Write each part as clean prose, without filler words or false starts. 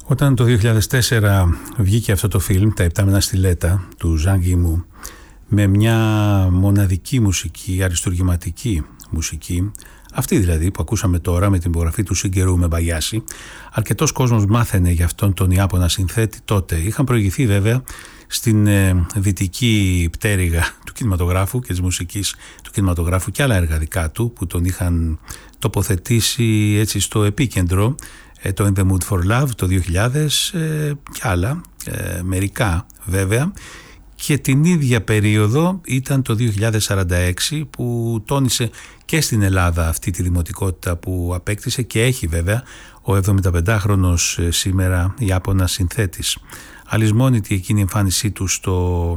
Όταν το 2004 βγήκε αυτό το φιλμ, «Τα Επτάμινα Στιλέτα» του Ζαν Γιμού, με μια μοναδική μουσική, αριστουργηματική μουσική, αυτή δηλαδή που ακούσαμε τώρα με την υπογραφή του Σιγκερού Μεμπαγιάση, αρκετός κόσμος μάθαινε για αυτόν τον Ιάπωνα συνθέτη τότε. Είχαν προηγηθεί βέβαια στην δυτική πτέρυγα του κινηματογράφου και της μουσικής του κινηματογράφου και άλλα έργα δικά του που τον είχαν τοποθετήσει έτσι στο επίκεντρο, το In the Mood for Love το 2000 και άλλα, μερικά βέβαια, και την ίδια περίοδο ήταν το 2046 που τόνισε και στην Ελλάδα αυτή τη δημοτικότητα που απέκτησε και έχει βέβαια ο 75χρονος σήμερα Ιάπωνας συνθέτης. Αλυσμόνητη εκείνη η εμφάνισή του στο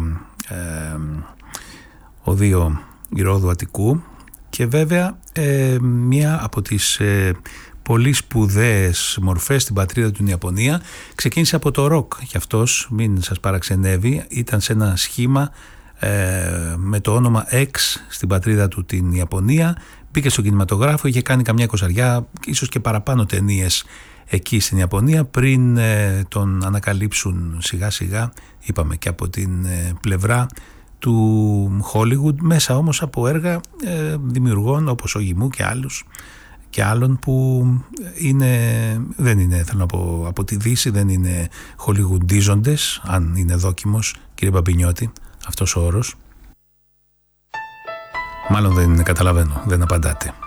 οδείο Ηρώδου Αττικού και βέβαια μία από τις πολύ σπουδαίες μορφές στην πατρίδα του, την Ιαπωνία, ξεκίνησε από το ροκ και αυτός, μην σας παραξενεύει, ήταν σε ένα σχήμα με το όνομα X στην πατρίδα του, την Ιαπωνία, μπήκε στο κινηματογράφο, είχε κάνει καμιά 20, ίσως και παραπάνω ταινίες εκεί στην Ιαπωνία πριν τον ανακαλύψουν σιγά σιγά, είπαμε, και από την πλευρά του Hollywood, μέσα όμως από έργα δημιουργών όπως ο Γιμού και άλλων που δεν είναι, θέλω να πω, από τη Δύση, δεν είναι χολιγουντίζοντες, αν είναι δόκιμος, κύριε Μπαμπινιώτη, αυτός ο όρος. Μάλλον δεν καταλαβαίνω, δεν απαντάτε.